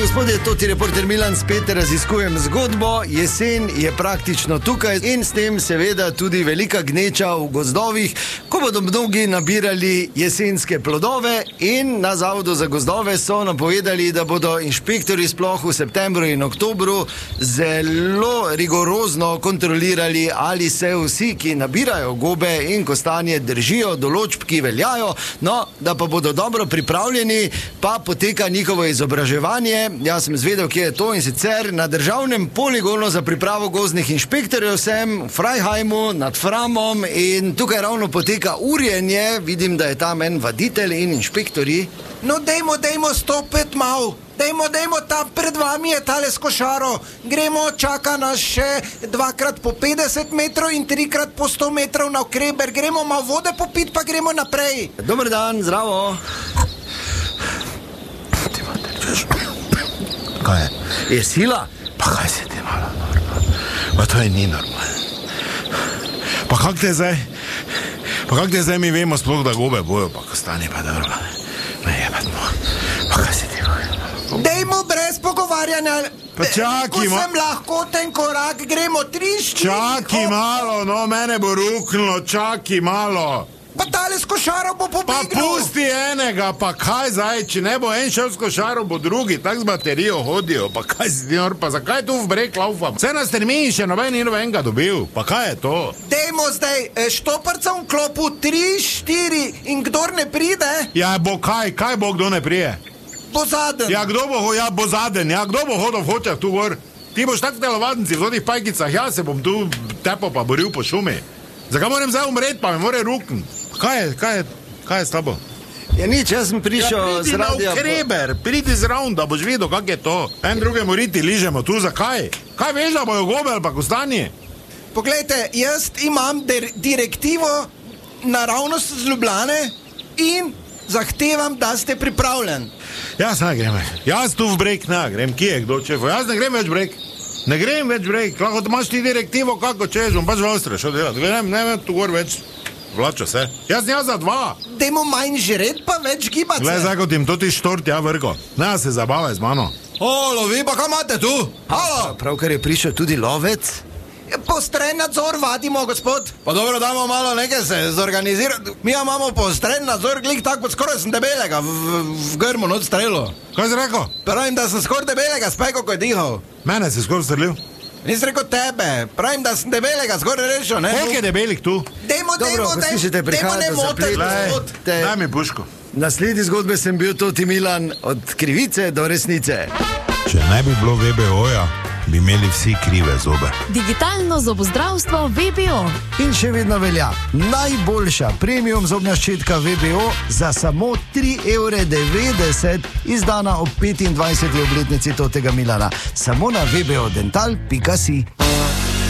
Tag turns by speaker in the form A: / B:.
A: in gospodje, toti reporter Milan spet raziskujem zgodbo. Jesen je praktično tukaj in s tem seveda tudi velika gneča v gozdovih, ko bodo mnogi nabirali jesenske plodove, in na Zavodu za gozdove so napovedali, da bodo inšpektori sploh v septembru in oktobru zelo rigorozno kontrolirali, ali se vsi, ki nabirajo gobe in kostanje, držijo določb, ki veljajo. No, da pa bodo dobro pripravljeni, pa poteka njihovo izobraževanje. Jaz sem zvedel, kje je to, in sicer na državnem poligonu za pripravo gozdnih inšpektorjev sem v Freiheimu nad Framom, in tukaj ravno poteka urjenje. Vidim, da je tam en vaditelj in inšpektorji.
B: No, dejmo stopiti malo. Dejmo, tam pred vami je tale s košaro. Gremo, čaka nas še 2x po 50 metrov in 3x po 100 metrov na okreber. Gremo malo vode popiti, pa gremo naprej.
A: Dober dan, zdravo.
C: Ti mater, veš, kaj je?
A: Je sila?
C: Pa kaj se ti malo normalno? Pa to je ni normalno. Pa kak te zdaj mi vemo sploh, da gobe bojo, pa ko stane pa dobro. Ne jebetmo. Pa kaj se ti malo?
B: Dejmo brez pogovarjanja.
C: Pa čakaj,
B: ko sem lahko ten korak, gremo 3-4.
C: Čakaj malo, no, mene bo ruknilo, čakaj malo.
B: Pa tale s košaro bo
C: Pa
B: pobegnil.
C: pusti enega, pa kaj zdaj, če ne bo en šel s košaro, bo drugi, tak z baterijo hodijo, pa kaj si ti nor, pa zakaj tu v breg laufam? Vse na strmini še noben ni nobenega dobil, pa kaj je to?
B: Dejmo zdaj, štoparca v klopu 3-4 in kdor ne pride,
C: Ja, bo kaj bo kdo ne prije?
B: bo zaden.
C: Ja, kdo bo zaden, ja, kdo bo hodil v hočah tu gor? Ti boš tak v telovadnici, v tih pajkicah, jaz se bom tu tepo pa boril po šumi. Zakaj moram zdaj umret, pa me more rukn? Kaj je s tabo?
A: Ja nič, jaz sem prišel z
C: Pridi na
A: radia...
C: ukreber, pridi zraven, da boš videl, kak je to. En drugemu riti ližemo, tu zakaj? Kaj veš, da bojo gobe ali pa kostanje?
B: Poglejte, jaz imam direktivo naravnost z Ljubljane in zahtevam, da ste pripravljen.
C: Jaz ne grem, jaz tu v breg ne grem, kje je kdo čefo, jaz ne grem več breg. Ne grem več breg, lahko imaš ti direktivo, kako češ, bom pač v Avstriji šel delati. Ne vem tu gor več vlačo se. Jaz za 2.
B: Dejmo manj žret, pa več gibati
C: Glej,
B: se.
C: zdaj kot jim to ti štort, ja, vrgo. Ne se zabavaj z mano.
B: Halo, vi pa kaj imate tu? Halo,
A: Pravkar je prišel tudi lovec.
B: postren nadzor vadimo, gospod. Pa dobro, damo malo nekaj se zorganizirati. Mi imamo postren nadzor, glik tako, skoraj sem debelega v grmu not strelo.
C: Kaj si rekel?
B: Pravim, da sem skoraj debelega spekal, ko je dihal.
C: Mene si skoraj strelil.
B: Nisem rekel tebe, pravim, da sem debelega skoraj rešil, ne?
C: Koliko je debelih tu?
B: Dejmo,
A: poslušajte, prihaja do zaplet.
C: Glej,
A: Te-
C: daj mi puško.
A: Na sledi zgodbe sem bil toti Milan, od krivice do resnice.
C: Če ne bi bilo VBO-ja, bi imeli vsi krive zobe.
D: Digitalno zobozdravstvo VBO.
A: In še vedno velja najboljša premium zobna ščetka VBO za samo 3,90 €, izdana ob 25. obletnici totega Milana. Samo na vbodental.si.